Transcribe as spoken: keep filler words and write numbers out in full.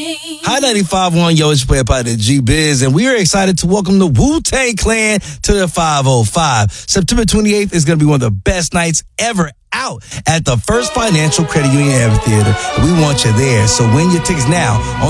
Hi, ninety-five point one, yo, it's your player partner, G-Biz, and we are excited to welcome the Wu-Tang Clan to the five oh five. September twenty-eighth is going to be one of the best nights ever out at the First Financial Credit Union Amphitheater. We want you there, so win your tickets now on